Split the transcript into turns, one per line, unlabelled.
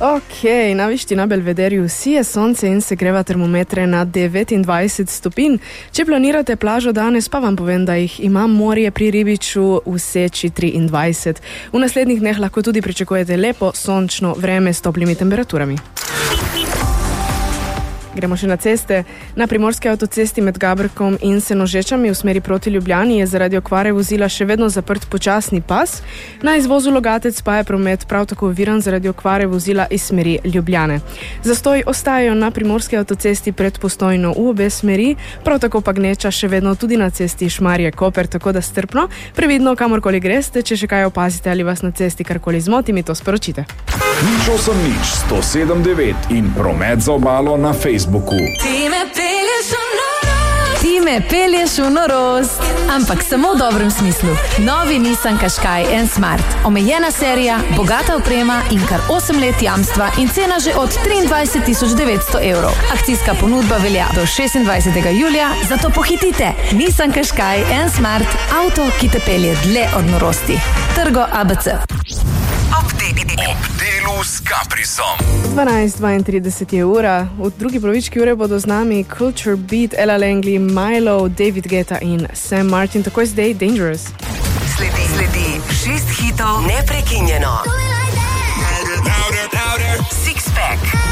Ok, na višti na Belvederju sije sonce in se greva termometre na 29 stopinj. Če planirate plažo danes, pa vam povem, da jih ima morje pri Ribiču v Seči 23. V naslednjih dneh lahko tudi pričakujete lepo sončno vreme s toplimi temperaturami. Gremo še na ceste. Na primorski avtocesti med Gabrkom in Senožečami v smeri proti Ljubljani je zaradi okvare vozila še vedno zaprt počasni pas. Na izvozu Logatec pa je promet prav tako oviran zaradi okvare vozila iz smeri Ljubljane. Zastoj ostajajo na primorski avtocesti pred Postojno v obe smeri, prav tako pa gneča še vedno tudi na cesti Šmarje-Koper, tako da strpno, previdno kamorkoli greste, če še kaj opazite ali vas na cesti karkoli zmoti, mi to sporočite.
Nič 8 107 9 in promet za obalo na Facebooku.
Ti me pelješ v norost, ampak samo v dobrem smislu. Novi Nissan Qashqai N Smart. Omejena serija, bogata oprema in kar 8 let jamstva in cena že od 23 900 evrov. Akcijska ponudba velja do 26. julija, zato pohitite. Nissan Qashqai N Smart, avto, ki te pelje dlje od norosti. Trgo ABC.
Ob delu s Caprisom.
12:32 je ura. V drugi polovički ure bodo z nami Culture Beat, Ella Langley, Milo, David Guetta in Sam Martin. Tako je zdaj Dangerous.
Sledi 6 hitov neprekinjeno. Six Pack.